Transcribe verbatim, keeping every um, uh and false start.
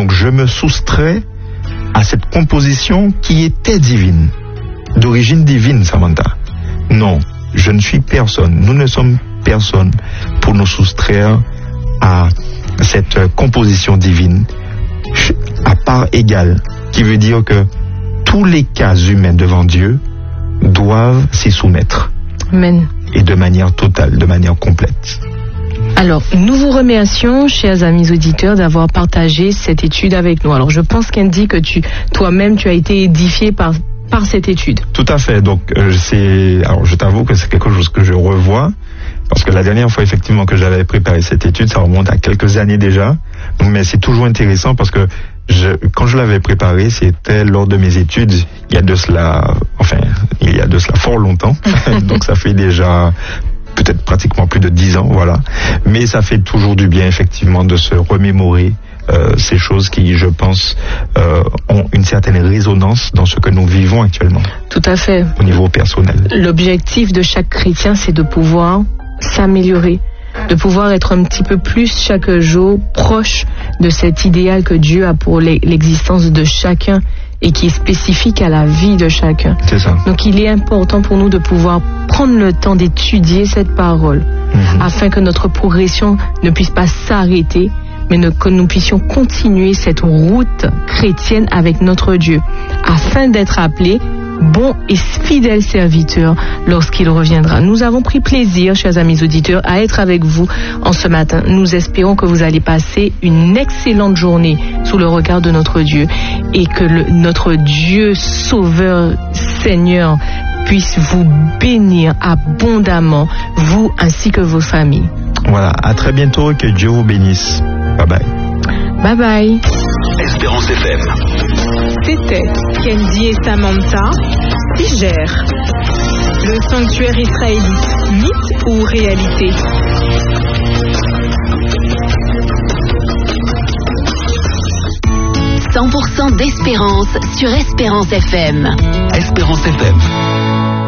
donc je me soustrais à cette composition qui était divine, d'origine divine, Samantha. Non, je ne suis personne, nous ne sommes personne pour nous soustraire à cette composition divine à part égale, qui veut dire que tous les cas humains devant Dieu doivent s'y soumettre. Amen. Et de manière totale, de manière complète. Alors, nous vous remercions, chers amis auditeurs, d'avoir partagé cette étude avec nous. Alors, je pense, Kendi, que tu, toi-même, tu as été édifié par, par cette étude. Tout à fait. Donc, euh, c'est, alors, je t'avoue que c'est quelque chose que je revois, parce que la dernière fois, effectivement, que j'avais préparé cette étude, ça remonte à quelques années déjà. Donc, mais c'est toujours intéressant parce que je, quand je l'avais préparé, c'était lors de mes études, il y a de cela, enfin, il y a de cela fort longtemps. Donc, ça fait déjà peut-être pratiquement plus de dix ans, voilà. Mais ça fait toujours du bien, effectivement, de se remémorer euh, ces choses qui, je pense, euh, ont une certaine résonance dans ce que nous vivons actuellement. Tout à fait. Au niveau personnel. L'objectif de chaque chrétien, c'est de pouvoir s'améliorer, de pouvoir être un petit peu plus chaque jour proche de cet idéal que Dieu a pour l'existence de chacun et qui est spécifique à la vie de chacun. C'est ça. Donc il est important pour nous de pouvoir prendre le temps d'étudier cette parole, mm-hmm. afin que notre progression ne puisse pas s'arrêter, mais ne, que nous puissions continuer cette route chrétienne avec notre Dieu, afin d'être appelés bon et fidèle serviteur lorsqu'il reviendra. Nous avons pris plaisir, chers amis auditeurs, à être avec vous en ce matin. Nous espérons que vous allez passer une excellente journée sous le regard de notre Dieu et que le, notre Dieu Sauveur, Seigneur, puisse vous bénir abondamment, vous ainsi que vos familles. Voilà, à très bientôt et que Dieu vous bénisse. Bye bye. Bye bye. Espérance F M. C'était Kendi et Samantha, Figère. Le sanctuaire israélite, mythe ou réalité? cent pour cent d'espérance sur Espérance F M. Espérance F M.